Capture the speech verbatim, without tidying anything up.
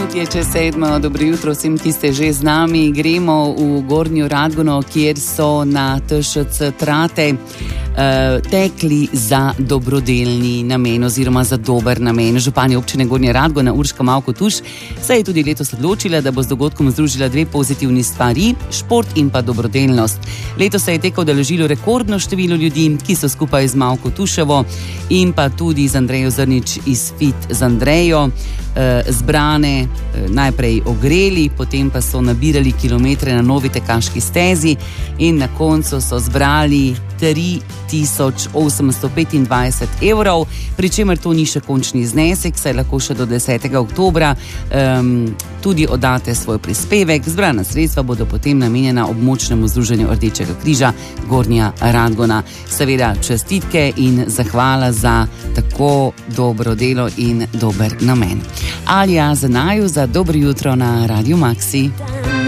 minut je čez sedmo. Dobro jutro vsem, ki ste že z nami. Gremo v Gornjo Radgono, kjer so na T Š C Trate uh, tekli za dobrodelni namen oziroma za dober namen. Županja občine Gornja Radgona Urška Mavko Tuš se je tudi letos odločila, da bo z dogodkom združila dve pozitivni stvari, šport in pa dobrodelnost. Letos se je teka udeležilo rekordno število ljudi, ki so skupaj z Mavko Tuševo in pa tudi z Andrejo Zrnič iz Fit z Andrejo eh, zbrane eh, najprej ogreli, potem pa so nabirali kilometre na novi tekaški stezi in na koncu so zbrali tri tisoč osemsto petindvajset evrov, pri čemer to ni še končni znesek, saj lahko še do desetega oktobra um, tudi oddate svoj prispevek. Zbrana sredstva bodo potem namenjena območnemu združenju Rdečega križa Gornja Radgona. Seveda čestitke in zahvala za tako dobro delo in dober namen. Alja Zanaju za dobro jutro na Radiu Maxi.